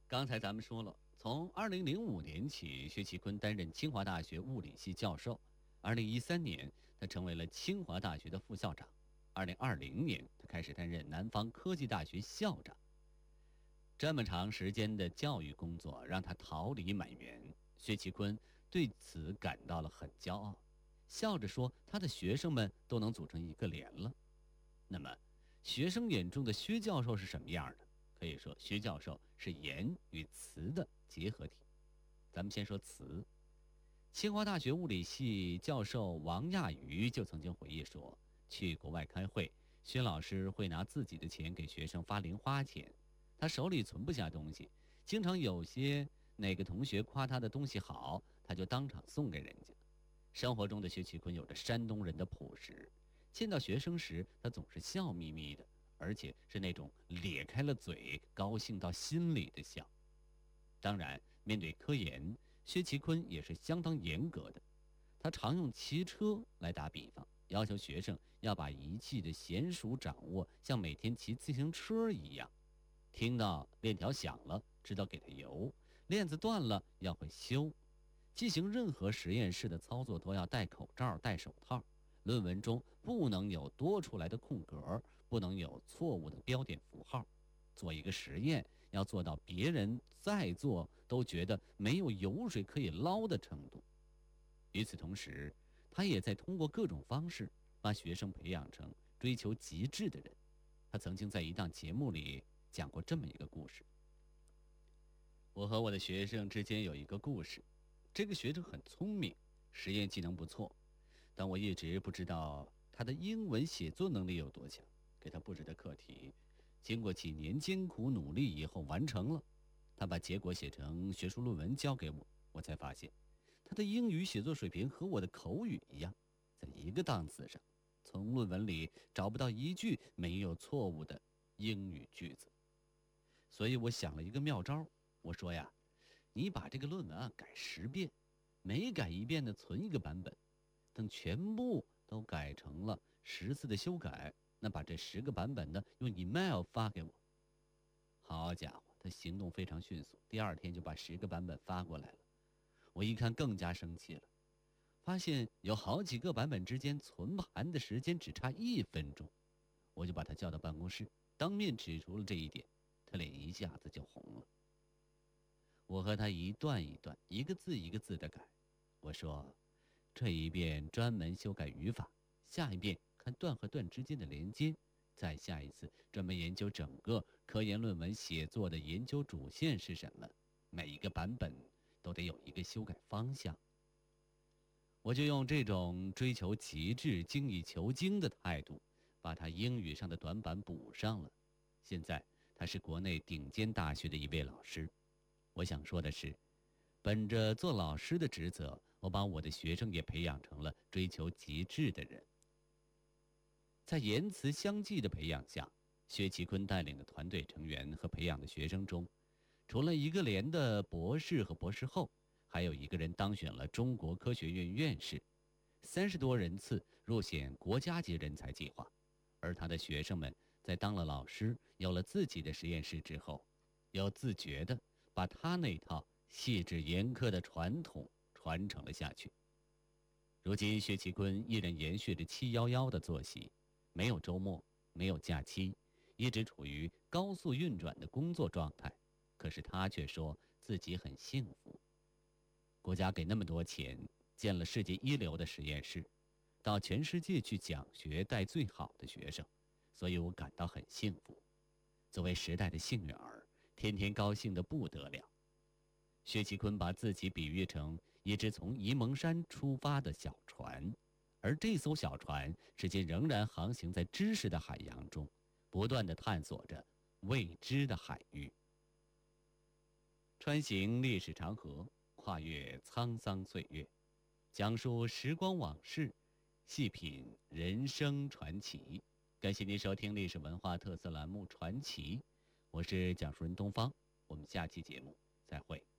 刚才咱们说了，从2005年起，薛其坤担任清华大学物理系教授。2013年，他成为了清华大学的副校长。2020年，他开始担任南方科技大学校长。这么长时间的教育工作，让他桃李满园。薛其坤对此感到了很骄傲，笑着说：“他的学生们都能组成一个连了。”那么，学生眼中的薛教授是什么样的？可以说，薛教授是言与词的结合体。咱们先说词。清华大学物理系教授王亚瑜就曾经回忆说，去国外开会，薛老师会拿自己的钱给学生发零花钱，他手里存不下东西，经常有些哪个同学夸他的东西好，他就当场送给人家。生活中的薛其坤有着山东人的朴实，见到学生时，他总是笑眯眯的，而且是那种咧开了嘴、高兴到心里的笑。当然，面对科研，薛其坤也是相当严格的。他常用骑车来打比方，要求学生要把仪器的娴熟掌握，像每天骑自行车一样。听到链条响了，知道给它油；链子断了，要会修。进行任何实验室的操作都要戴口罩、戴手套。论文中不能有多出来的空格，不能有错误的标点符号。做一个实验，要做到别人再做都觉得没有油水可以捞的程度。与此同时，他也在通过各种方式把学生培养成追求极致的人。他曾经在一档节目里讲过这么一个故事：我和我的学生之间有一个故事。这个学生很聪明，实验技能不错，但我一直不知道他的英文写作能力有多强。给他布置的课题，经过几年艰苦努力以后完成了。他把结果写成学术论文交给我，我才发现他的英语写作水平和我的口语一样，在一个档次上。从论文里找不到一句没有错误的英语句子。所以我想了一个妙招，我说呀，你把这个论文改10遍，每改一遍呢存一个版本，等全部都改成了10次的修改，那把这10个版本呢用 email 发给我。好家伙，他行动非常迅速，第二天就把10个版本发过来了。我一看更加生气了，发现有好几个版本之间存盘的时间只差1分钟。我就把他叫到办公室，当面指出了这一点，他脸一下子就红了。我和他一段一段，一个字一个字的改。我说，这一遍专门修改语法，下一遍看段和段之间的连接，再下一次专门研究整个科研论文写作的研究主线是什么。每一个版本都得有一个修改方向。我就用这种追求极致、精益求精的态度，把他英语上的短板补上了。现在他是国内顶尖大学的一位老师。我想说的是，本着做老师的职责，我把我的学生也培养成了追求极致的人。在言辞相继的培养下，薛其坤带领的团队成员和培养的学生中，除了一个连的博士和博士后，还有一个人当选了中国科学院院士，30多人次入选国家级人才计划。而他的学生们在当了老师，有了自己的实验室之后，又自觉地把他那套细致严苛的传统传承了下去。如今薛其坤依然延续着711的作息，没有周末，没有假期，一直处于高速运转的工作状态。可是他却说自己很幸福。国家给那么多钱，建了世界一流的实验室，到全世界去讲学，带最好的学生，所以我感到很幸福。作为时代的幸运儿，天天高兴得不得了。薛其坤把自己比喻成一只从沂蒙山出发的小船，而这艘小船至今仍然航行在知识的海洋中，不断地探索着未知的海域。穿行历史长河，跨越沧桑岁月，讲述时光往事，细品人生传奇。感谢您收听历史文化特色栏目《传奇》，我是讲述人东方，我们下期节目再会。